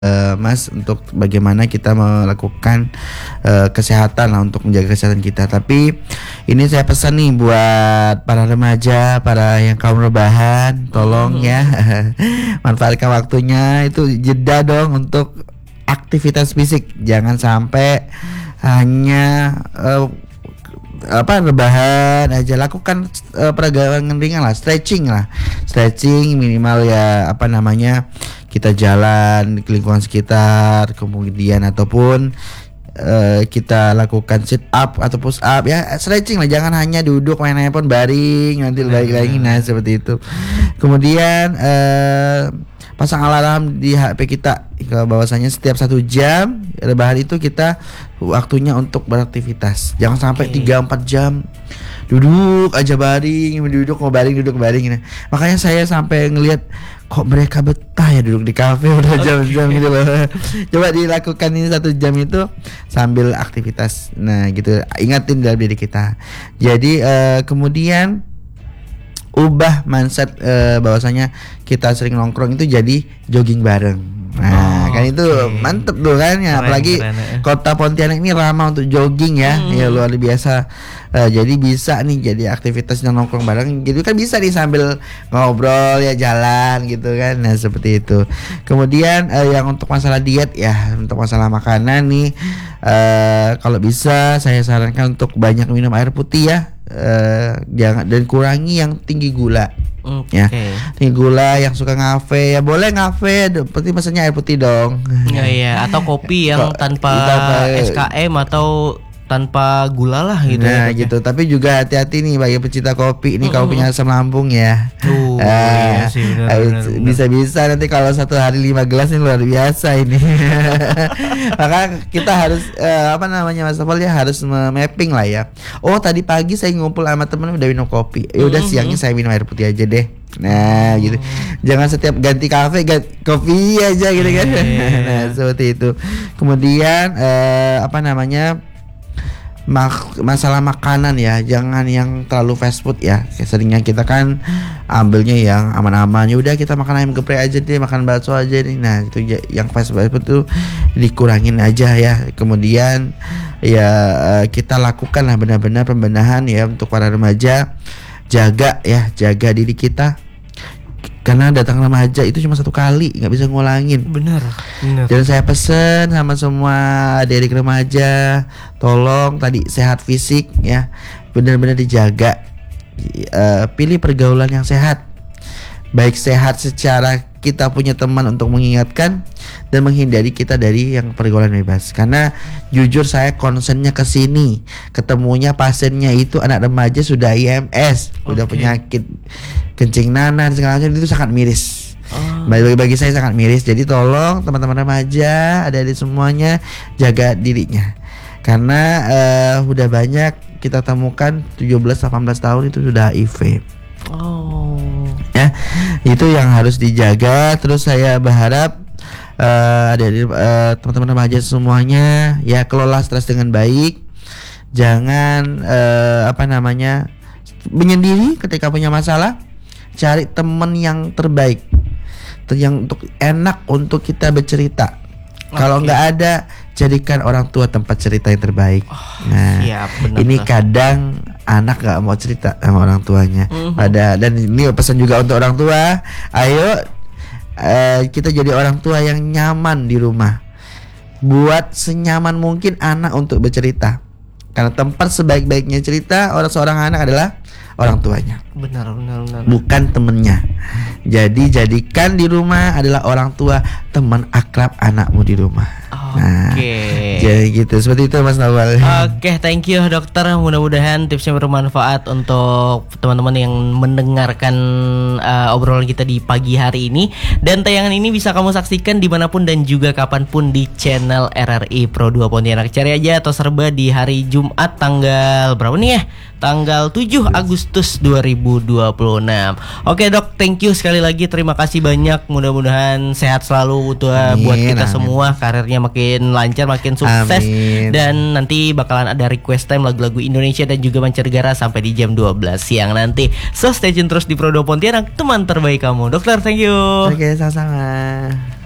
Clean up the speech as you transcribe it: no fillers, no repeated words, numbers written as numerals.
Mas, untuk bagaimana kita melakukan kesehatan lah, untuk menjaga kesehatan kita. Tapi ini saya pesan nih buat para remaja, para yang kaum rebahan, tolong ya manfaatkan waktunya, itu jeda dong untuk aktivitas fisik. Jangan sampai hanya rebahan aja. Lakukan peregangan ringan lah, stretching minimal ya, kita jalan di lingkungan sekitar, kemudian ataupun kita lakukan sit up atau push up ya, stretching lah, jangan hanya duduk main handphone baring nanti balik lagi, nah seperti itu. Kemudian pasang alarm di HP kita, bahwasanya setiap 1 jam rebahan itu kita waktunya untuk beraktivitas. Jangan sampai 3-4 jam duduk aja baring, duduk baring. Nah, makanya saya sampai ngelihat kok mereka betah ya duduk di kafe udah jam-jam gitu loh. Coba dilakukan ini 1 jam itu sambil aktivitas. Nah gitu, ingatin dalam diri kita. Jadi kemudian ubah mindset bahwasanya kita sering nongkrong itu jadi jogging bareng. Nah kan itu mantep tuh kan ya, apalagi kota Pontianak ini ramah untuk jogging ya, ya luar biasa. Jadi bisa nih jadi aktivitas yang nongkrong bareng, jadi kan bisa nih sambil ngobrol ya, jalan gitu kan. Nah seperti itu. Kemudian yang untuk masalah diet ya, untuk masalah makanan nih, kalau bisa saya sarankan untuk banyak minum air putih ya, jangan, dan kurangi yang tinggi gula. Ya, tinggi gula. Yang suka ngafe ya boleh ngafe, penting pesannya air putih dong. Iya, atau kopi yang tanpa SKM atau tanpa gula lah gitu. Nah gitu, tapi juga hati-hati nih bagi pecinta kopi ini, kalau punya asam lambung ya. Iya sih, benar. Bisa nanti kalau 1 hari 5 gelas ini luar biasa ini. Maka kita harus Mas Topal ya, harus mapping lah ya. Oh tadi pagi saya ngumpul sama temen udah minum kopi, ya udah siangnya saya minum air putih aja deh. Nah gitu, jangan setiap ganti kafe kopi aja gitu kan. Nah seperti itu. Kemudian masalah makanan ya, jangan yang terlalu fast food ya. Seringnya kita kan ambilnya yang aman-aman, ya udah kita makan ayam geprek aja deh, makan bakso aja nih. Nah itu yang fast food tuh dikurangin aja ya. Kemudian ya kita lakukan lah benar-benar pembenahan ya untuk para remaja. Jaga diri kita, karena datang remaja itu cuma 1 kali, nggak bisa ngulangin. Benar. Dan saya pesen sama semua adik-adik remaja, tolong tadi sehat fisik ya, benar-benar dijaga. Pilih pergaulan yang sehat, baik sehat secara kita punya teman untuk mengingatkan, dan menghindari kita dari yang pergaulan bebas. Karena jujur saya concernnya ke sini, ketemunya pasiennya itu anak remaja sudah IMS, udah penyakit kencing nanan segala macam, itu sangat miris. Bagi saya sangat miris. Jadi tolong teman-teman remaja, adik-adik semuanya jaga dirinya. Karena udah banyak kita temukan 17-18 tahun itu sudah HIV. Ya, itu yang harus dijaga. Terus saya berharap teman-teman remaja semuanya ya, kelola stres dengan baik. Jangan menyendiri ketika punya masalah. Cari teman yang terbaik, yang untuk enak untuk kita bercerita. Kalau nggak ada, jadikan orang tua tempat cerita yang terbaik. Ini kadang anak nggak mau cerita sama orang tuanya. Dan ini pesan juga untuk orang tua. Ayo kita jadi orang tua yang nyaman di rumah. Buat senyaman mungkin anak untuk bercerita. Karena tempat sebaik-baiknya cerita seorang anak adalah orang tuanya. Benar. Bukan temennya. Jadi jadikan di rumah adalah orang tua, teman akrab anakmu di rumah. Jadi gitu, seperti itu Mas Nawal. Thank you dokter. Mudah-mudahan tipsnya bermanfaat untuk teman-teman yang mendengarkan obrolan kita di pagi hari ini. Dan tayangan ini bisa kamu saksikan dimanapun dan juga kapanpun di channel RRI Pro 2 Pontianak. Cari aja atau serba di hari Jumat tanggal berapa nih ya? Tanggal 7 Agustus 2026. Oke dok, thank you sekali lagi. Terima kasih banyak. Mudah-mudahan sehat selalu buat kita semua. Karirnya makin lancar, makin sukses. Dan nanti bakalan ada request time lagu-lagu Indonesia dan juga mancanegara sampai di jam 12 siang nanti. So stay tune terus di Pro 2 Pontianak, teman terbaik kamu. Dokter, thank you. Oke, sama-sama.